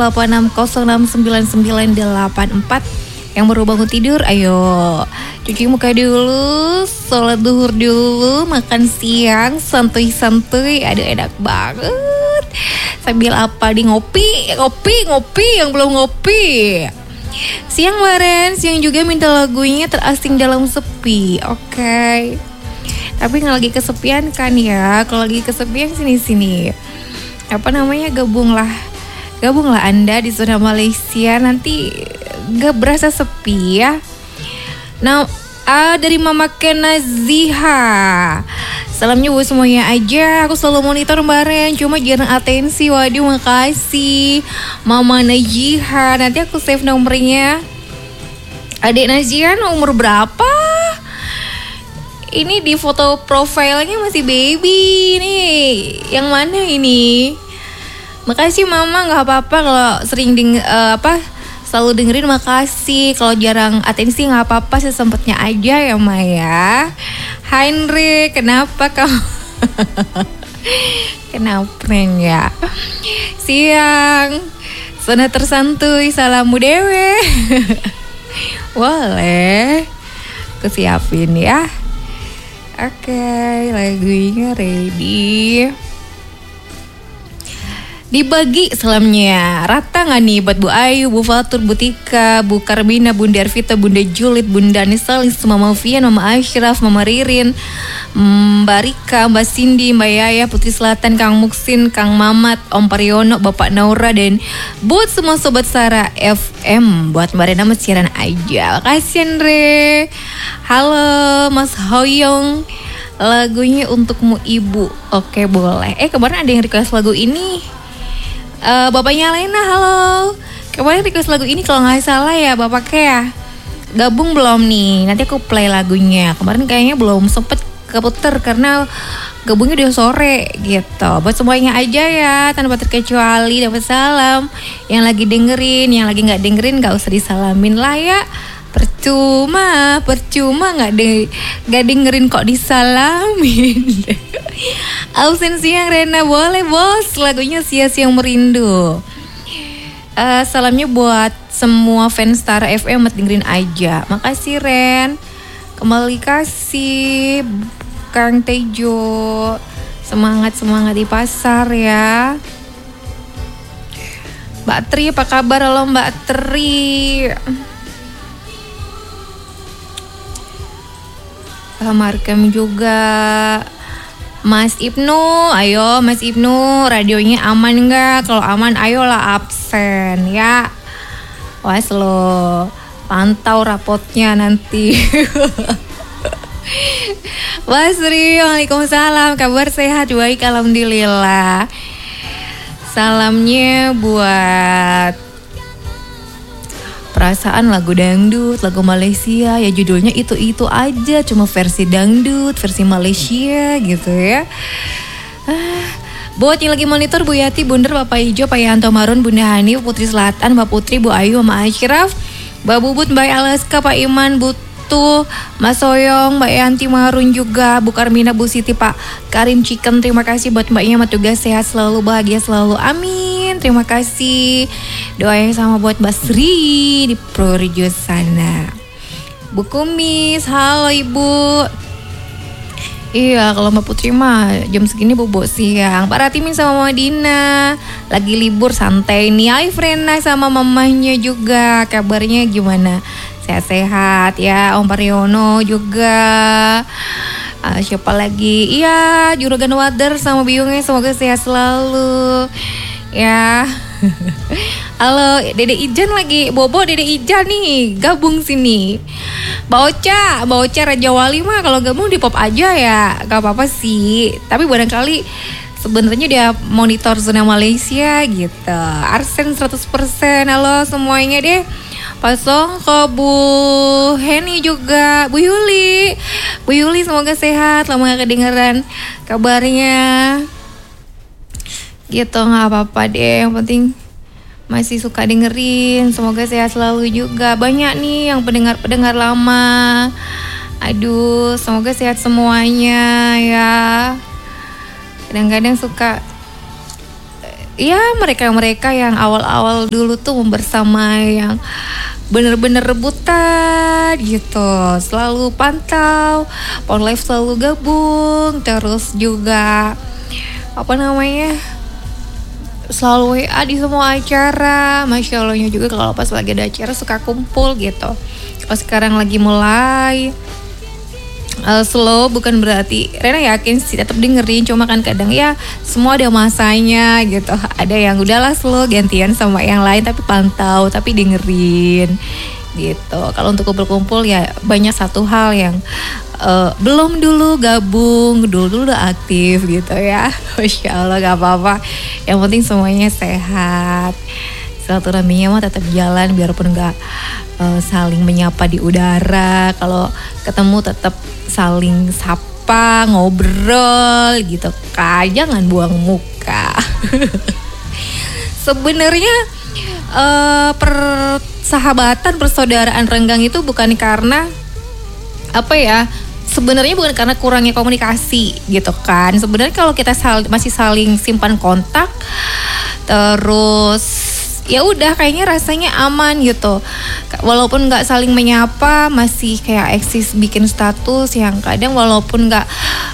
0810606994. Yang baru bangun tidur, ayo cuci muka dulu, sholat duhur dulu, makan siang, santuy-santuy. Aduh enak banget. Sambil apa di ngopi yang belum ngopi. Siang Maren, siang juga minta lagunya Terasing Dalam Sepi. Oke. Tapi nggak lagi kesepian kan ya? Kalau lagi kesepian sini. Apa namanya, gabunglah Anda di zona Malaysia, nanti gak berasa sepi ya. Nah, dari Mama Kena Ziha, salamnya buat semuanya aja. Aku selalu monitor Mbaren, cuma jarang atensi. Waduh, makasih Mama Najiha. Nanti aku save nomornya. Adik Najiha umur berapa? Ini di foto profilnya masih baby nih. Yang mana ini? Makasih Mama, nggak apa-apa kalau sering selalu dengerin, makasih. Kalau jarang atensi nggak apa-apa, sesempatnya aja ya Maya. Heinrich, kenapa kamu? Kenapa ya? Siang, zona tersantuy, salamu dewe. Boleh, aku siapin ya. Oke, lagunya ready. Dibagi salamnya. Rata gak nih buat Bu Ayu, Bu Fatur, Bu Tika, Bu Karmina, Bunda Arvita, Bunda Julit, Bunda Nisalis, Mama Fian, Mama Ashraf, Mama Ririn, Mbak Rika, Mbak Cindy, Mbak Yaya, Putri Selatan, Kang Muksin, Kang Mamat, Om Pariono, Bapak Naura, dan buat semua Sobat Sarah FM. Buat Mbak Rena siaran aja. Makasih Andre. Halo Mas Hoyong, lagunya Untukmu Ibu. Oke boleh. Kemarin ada yang request lagu ini. Bapaknya Lena, halo. Kemarin request lagu ini kalau nggak salah ya bapaknya ya. Gabung belum nih? Nanti aku play lagunya. Kemarin kayaknya belum sempet keputer karena gabungnya udah sore gitu. Buat semuanya aja ya, tanpa terkecuali dapat salam. Yang lagi dengerin, yang lagi nggak dengerin nggak usah disalamin lah ya. Percuma nggak dengerin kok disalamin. Ausensi yang Rena, boleh bos, lagunya Sia-Sia Merindu. Salamnya buat semua fans Star FM, dengerin aja. Makasih Ren. Kembali kasih Kang Tejo. Semangat di pasar ya. Mbak Tri, apa kabar? Halo Mbak Tri. Markem juga. Mas Ibnu, ayo Mas Ibnu, radionya aman nggak? Kalau aman, ayolah absen ya. Was lo, pantau rapotnya nanti. Basri, waalaikumsalam, kabar sehat, baik, alhamdulillah. Salamnya buat Perasaan, lagu dangdut, lagu Malaysia, ya judulnya itu aja, cuma versi dangdut, versi Malaysia gitu ya. Buat yang lagi monitor, Bu Yati, Bundar, Bapak Ijo, Pak Yanto Marun, Bunda Hani, Putri Selatan, Mbak Putri, Bu Ayu, Mbak Ashraf, Mbak Bubut, Mbak Alaska, Pak Iman, Butuh, Mas Soyong, Mbak Yanti Marun juga, Bu Karmina, Bu Siti, Pak Karim Chicken. Terima kasih buat Mbaknya, Mbak Tugas sehat selalu, bahagia selalu, amin. Terima kasih. Doanya sama buat Basri di Purworejo sana. Bu Kumis, halo Ibu. Iya, kalau Mbak Putri mah jam segini bobo siang. Pak Ratimin sama Mama Dina lagi libur santai nih. Hai Frena sama mamanya juga. Kabarnya gimana? Sehat-sehat ya. Om Pariono juga. Siapa lagi? Iya, Juragan Wader sama Biungnya semoga sehat selalu. Ya. Halo, Dede Ijan lagi bobo. Dede Ijan nih gabung sini. Mbak Ocha Raja Wali mah kalau gabung di pop aja ya, gak apa-apa sih. Tapi barangkali sebenarnya dia monitor zona Malaysia gitu. Arsen 100%. Halo semuanya deh. Pasong ke Bu Heni juga, Bu Yuli semoga sehat, lama gak kedengeran kabarnya. Gitu, gak apa-apa deh, yang penting masih suka dengerin. Semoga sehat selalu juga. Banyak nih yang pendengar lama. Aduh, semoga sehat semuanya ya. Kadang-kadang suka ya mereka-mereka yang awal-awal dulu tuh bersama yang bener-bener rebutan gitu, selalu pantau, Pon Live selalu gabung, terus juga apa namanya, selalu WA di semua acara. Masya Allahnya juga kalau pas lagi ada acara suka kumpul gitu. Pas sekarang lagi mulai slow, bukan berarti Rena yakin sih tetap dengerin, cuma kan kadang ya semua ada masanya gitu. Ada yang udahlah slow gantian sama yang lain, tapi pantau, tapi dengerin gitu. Kalau untuk kumpul-kumpul ya banyak satu hal yang belum dulu gabung, dulu udah aktif gitu ya. Masya Allah, gak apa-apa, yang penting semuanya sehat. Silaturahminya mah tetap jalan, biarpun gak saling menyapa di udara. Kalau ketemu tetap saling sapa, ngobrol gitu kan, jangan buang muka. Sebenarnya persahabatan, persaudaraan renggang itu bukan karena apa ya, sebenarnya bukan karena kurangnya komunikasi gitu kan. Sebenarnya kalau kita masih saling simpan kontak, terus ya udah kayaknya rasanya aman gitu. Walaupun nggak saling menyapa, masih kayak eksis bikin status yang kadang walaupun nggak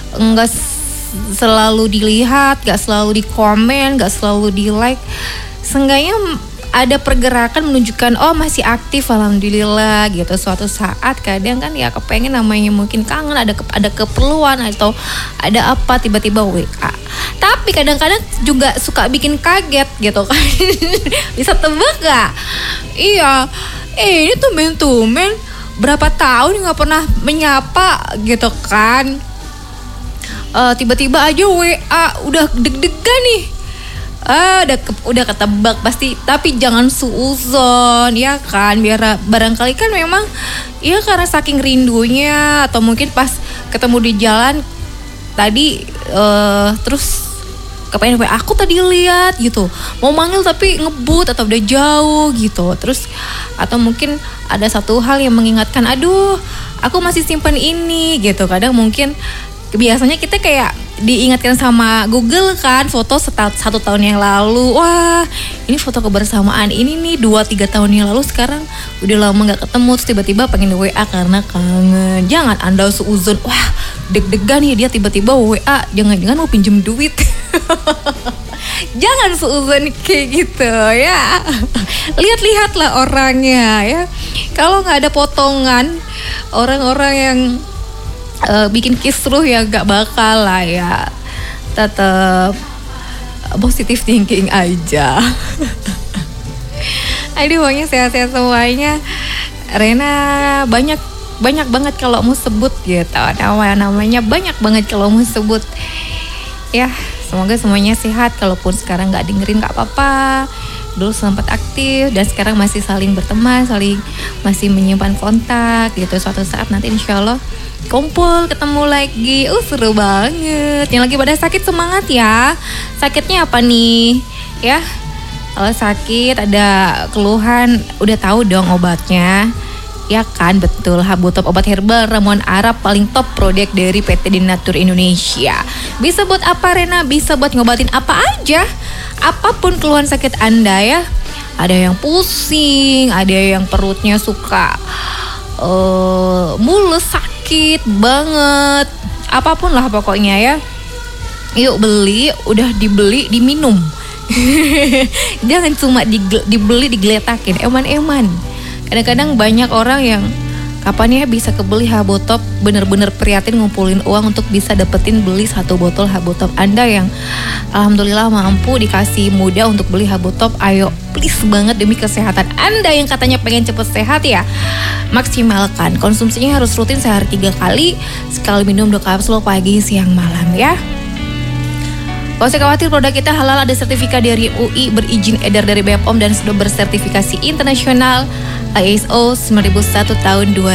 selalu dilihat, nggak selalu dikomen, nggak selalu di like, seenggaknya ada pergerakan menunjukkan oh masih aktif, alhamdulillah gitu. Suatu saat kadang kan ya kepengen, namanya mungkin kangen, ada keperluan atau ada apa, tiba-tiba WA. Tapi kadang-kadang juga suka bikin kaget gitu kan. Bisa tebak gak? Iya, ini tumen berapa tahun nggak pernah menyapa gitu kan. Tiba-tiba aja WA, udah deg-degan nih. Udah ketebak pasti, tapi jangan suuzon ya kan, biar barangkali kan memang ya karena saking rindunya, atau mungkin pas ketemu di jalan tadi terus kepengen aku tadi lihat gitu, mau manggil tapi ngebut atau udah jauh gitu. Terus atau mungkin ada satu hal yang mengingatkan, aduh aku masih simpan ini gitu. Kadang mungkin biasanya kita kayak diingatkan sama Google kan, foto 1 tahun yang lalu, wah ini foto kebersamaan ini nih 2-3 tahun yang lalu, sekarang udah lama gak ketemu, terus tiba-tiba pengen WA karena kangen. Jangan Anda suuzon, wah deg-degan nih dia tiba-tiba WA, jangan-jangan mau pinjem duit. Jangan suuzon kayak gitu ya. Lihat-lihatlah orangnya ya. Kalau gak ada potongan, orang-orang yang bikin kisruh ya gak bakal lah ya. Tetap positive thinking aja. Aduh, pokoknya sehat-sehat semuanya. Rena banyak banget kalau mau sebut gitu, namanya banyak banget kalau mau sebut ya. Semoga semuanya sehat. Kalaupun sekarang gak dengerin gak apa-apa, dulu sempat aktif dan sekarang masih saling berteman, masih menyimpan kontak gitu. Suatu saat nanti insya Allah kumpul, ketemu lagi. Seru banget. Yang lagi pada sakit semangat ya. Sakitnya apa nih? Ya, kalau sakit ada keluhan udah tahu dong obatnya. Ya kan, betul. Habotop, obat herbal ramuan Arab paling top produk dari PT Dinatur Indonesia. Bisa buat apa Rena? Bisa buat ngobatin apa aja. Apapun keluhan sakit Anda ya. Ada yang pusing, ada yang perutnya suka mules, sakit banget, apapun lah pokoknya ya. Yuk beli, udah dibeli diminum. Jangan cuma dibeli digeletakin, eman-eman. Kadang-kadang banyak orang yang kapan ya bisa kebeli Habotop, bener-bener prihatin ngumpulin uang untuk bisa dapetin beli 1 botol Habotop. Anda yang alhamdulillah mampu dikasih mudah untuk beli Habotop, ayo please banget demi kesehatan Anda yang katanya pengen cepet sehat ya, maksimalkan konsumsinya. Harus rutin sehari 3 kali, sekali minum 2 kapsul pagi, siang, malam ya. Gak usah khawatir, produk kita halal, ada sertifikat dari UI, berizin edar dari BPOM dan sudah bersertifikasi internasional ISO 9001 tahun 2000.